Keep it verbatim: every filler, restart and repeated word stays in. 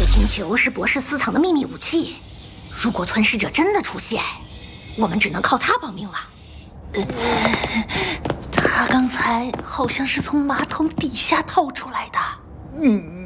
金球是博士私藏的秘密武器，如果吞噬者真的出现，我们只能靠他保命了。 呃，他刚才好像是从马桶底下透出来的。 嗯。